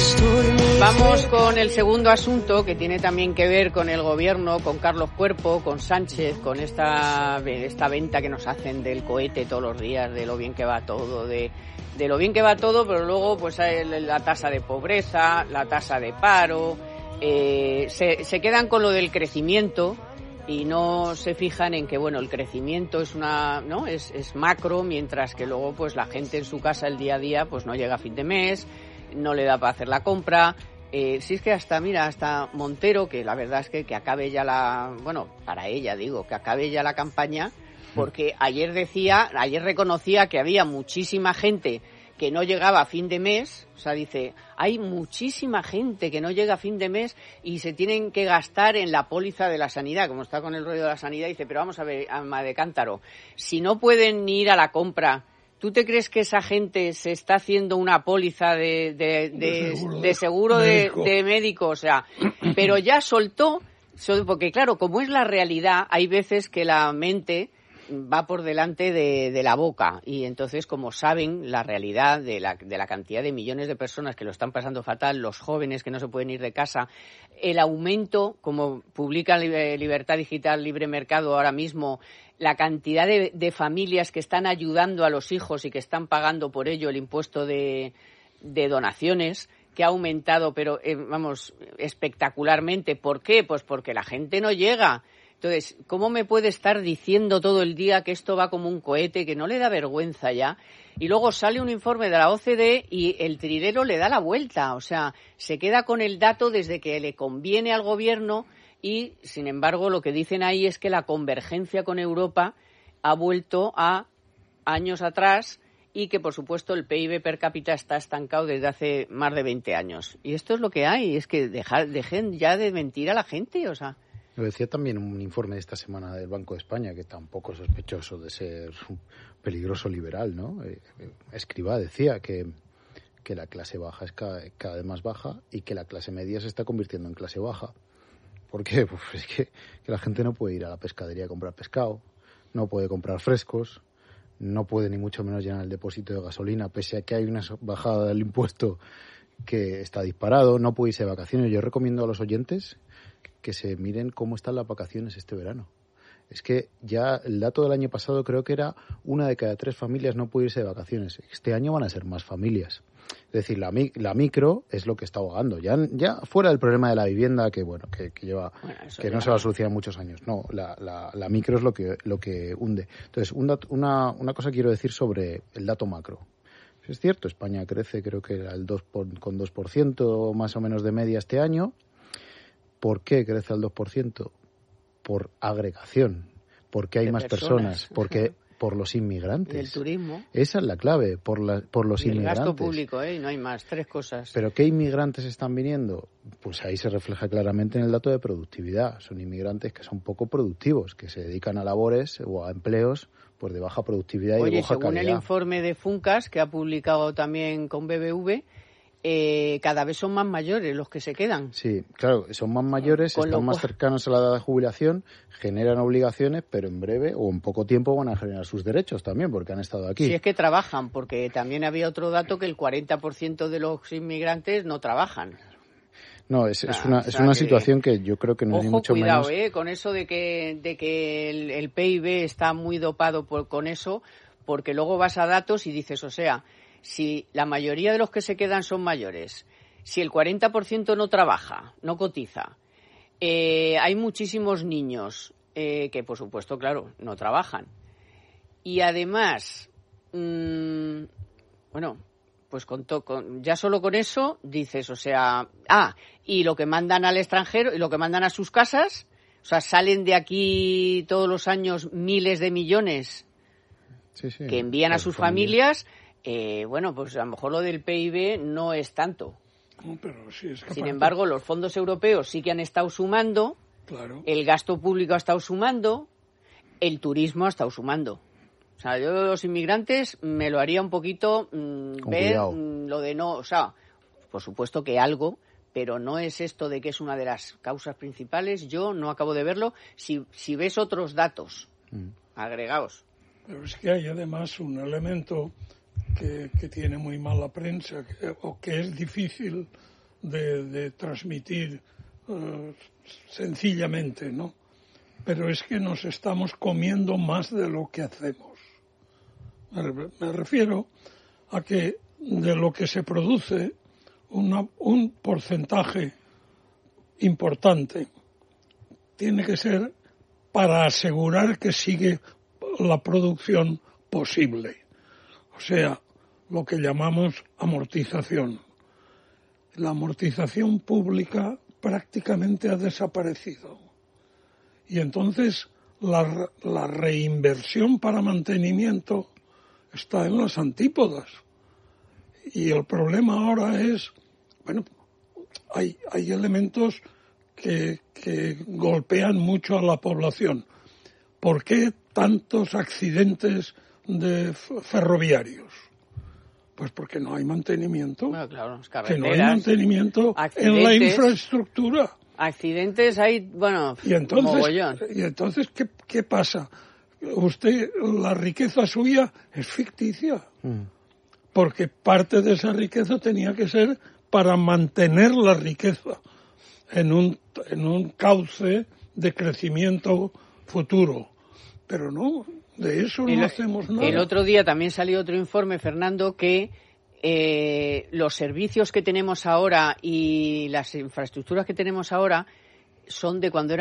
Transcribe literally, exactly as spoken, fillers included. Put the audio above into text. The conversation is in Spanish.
Vamos con el segundo asunto, que tiene también que ver con el gobierno, con Carlos Cuerpo, con Sánchez, con esta, esta venta que nos hacen del cohete todos los días, de lo bien que va todo, de, de lo bien que va todo, pero luego pues hay la tasa de pobreza, la tasa de paro, eh, se, se quedan con lo del crecimiento y no se fijan en que, bueno, el crecimiento es una, ¿no? Es, es macro, mientras que luego pues la gente en su casa el día a día pues no llega a fin de mes, no le da para hacer la compra. Eh, si es que hasta, mira, hasta Montero, que la verdad es que, que acabe ya la, bueno, para ella digo, que acabe ya la campaña, porque ayer decía, ayer reconocía que había muchísima gente que no llegaba a fin de mes, o sea, dice, hay muchísima gente que no llega a fin de mes y se tienen que gastar en la póliza de la sanidad, como está con el rollo de la sanidad, dice, pero vamos a ver, ama de cántaro, si no pueden ni ir a la compra, ¿tú te crees que esa gente se está haciendo una póliza de, de, de, de seguro, de, seguro médico. De, de médico? O sea, pero ya soltó, porque claro, como es la realidad, hay veces que la mente va por delante de, de la boca y entonces, como saben la realidad de la, de la cantidad de millones de personas que lo están pasando fatal, los jóvenes que no se pueden ir de casa, el aumento, como publica Libertad Digital, Libre Mercado ahora mismo, la cantidad de, de familias que están ayudando a los hijos y que están pagando por ello el impuesto de, de donaciones, que ha aumentado, pero eh, vamos, espectacularmente. ¿Por qué? Pues porque la gente no llega. Entonces, ¿cómo me puede estar diciendo todo el día que esto va como un cohete, que no le da vergüenza ya? Y luego sale un informe de la O C D y el trilero le da la vuelta. O sea, se queda con el dato desde que le conviene al gobierno y, sin embargo, lo que dicen ahí es que la convergencia con Europa ha vuelto a años atrás y que, por supuesto, el P I B per cápita está estancado desde hace más de veinte años. Y esto es lo que hay, es que dejar, dejen ya de mentir a la gente, o sea... Lo decía también un informe de esta semana del Banco de España, que tampoco es sospechoso de ser un peligroso liberal, ¿no? Eh, Escrivá decía que, que la clase baja es cada, cada vez más baja y que la clase media se está convirtiendo en clase baja. ¿Por qué? Pues es que, que la gente no puede ir a la pescadería a comprar pescado, no puede comprar frescos, no puede ni mucho menos llenar el depósito de gasolina, pese a que hay una bajada del impuesto que está disparado, no puede irse de vacaciones. Yo recomiendo a los oyentes que se miren cómo están las vacaciones este verano. Es que ya el dato del año pasado creo que era una de cada tres familias no puede irse de vacaciones. Este año van a ser más familias. Es decir, la, la micro es lo que está ahogando. Ya, ya fuera del problema de la vivienda, que bueno, que, que lleva, bueno, que no se va a solucionar en muchos años. No, la, la, la micro es lo que, lo que hunde. Entonces, un dato, una, una cosa quiero decir sobre el dato macro. Es cierto, España crece, creo que era el dos por, con dos por ciento más o menos de media este año. ¿Por qué crece al dos por ciento? Por agregación, porque hay de más personas, personas porque por los inmigrantes. El turismo. Esa es la clave, por, la, por los y el inmigrantes. El gasto público, ¿eh? No hay más, tres cosas. ¿Pero qué inmigrantes están viniendo? Pues ahí se refleja claramente en el dato de productividad. Son inmigrantes que son poco productivos, que se dedican a labores o a empleos pues de baja productividad Oye, y de baja según calidad. El informe de Funcas, que ha publicado también con B B V, Eh, cada vez son más mayores los que se quedan. Sí, claro, son más mayores, Con están más cercanos a la edad de jubilación, generan obligaciones, pero en breve o en poco tiempo van a generar sus derechos también, porque han estado aquí. Sí, es que trabajan, porque también había otro dato que el cuarenta por ciento de los inmigrantes no trabajan. No, es, es una, o sea, es una que, situación que yo creo que no ojo, es ni mucho cuidado, menos... eh, con eso de que, de que el, el P I B está muy dopado por, con eso, porque luego vas a datos y dices, o sea... Si la mayoría de los que se quedan son mayores, si el cuarenta por ciento no trabaja, no cotiza, eh, hay muchísimos niños eh, que, por supuesto, claro, no trabajan. Y además, mmm, bueno, pues con to, con, ya solo con eso dices, o sea, ah, y lo que mandan al extranjero y lo que mandan a sus casas, o sea, salen de aquí todos los años miles de millones sí, sí, que envían a sus familias. familias Eh, bueno, pues a lo mejor lo del P I B no es tanto. No, pero sí es capaz. Sin embargo, los fondos europeos sí que han estado sumando, claro. El gasto público ha estado sumando, el turismo ha estado sumando. O sea, yo los inmigrantes me lo haría un poquito mmm, ver mmm, lo de no, o sea, por supuesto que algo, pero no es esto de que es una de las causas principales. Yo no acabo de verlo. Si, si ves otros datos mm. agregados. Pero es que hay además un elemento... Que, que tiene muy mala prensa que, o que es difícil de, de transmitir uh, sencillamente, ¿no? Pero es que nos estamos comiendo más de lo que hacemos. Me refiero a que de lo que se produce, una, un porcentaje importante tiene que ser para asegurar que sigue la producción posible. O sea, lo que llamamos amortización. La amortización pública prácticamente ha desaparecido. Y entonces la, la reinversión para mantenimiento está en las antípodas. Y el problema ahora es, bueno, hay, hay elementos que, que golpean mucho a la población. ¿Por qué tantos accidentes de ferroviarios? Pues porque no hay mantenimiento. Bueno, claro, las que no hay mantenimiento en la infraestructura. Accidentes hay, bueno, y entonces, mogollón. Y entonces, ¿qué, qué pasa? Usted, la riqueza suya es ficticia. Mm. Porque parte de esa riqueza tenía que ser para mantener la riqueza en un, en un cauce de crecimiento futuro. Pero no, de eso el, no hacemos nada. El otro día también salió otro informe, Fernando, que eh, los servicios que tenemos ahora y las infraestructuras que tenemos ahora son de cuando era